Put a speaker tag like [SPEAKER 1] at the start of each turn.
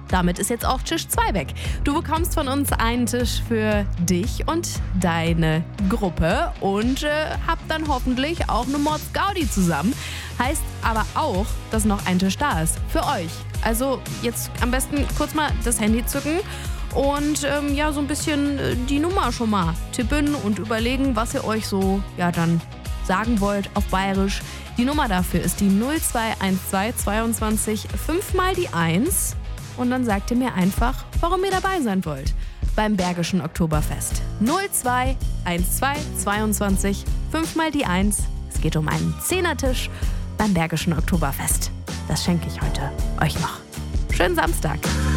[SPEAKER 1] damit ist jetzt auch Tisch 2 weg. Du bekommst von uns einen Tisch für dich und deine Gruppe und habt dann hoffentlich auch eine Mords-Gaudi zusammen. Heißt aber auch, dass noch ein Tisch da ist für euch. Also jetzt am besten kurz mal das Handy zücken und so ein bisschen die Nummer schon mal tippen und überlegen, was ihr euch so dann sagen wollt auf Bayerisch. Die Nummer dafür ist die 0212 22 5 mal die 1 und dann sagt ihr mir einfach, warum ihr dabei sein wollt beim Bergischen Oktoberfest. 0212 22 5 mal die 1. Es geht um einen Zehnertisch beim Bergischen Oktoberfest. Das schenke ich heute euch noch. Schönen Samstag.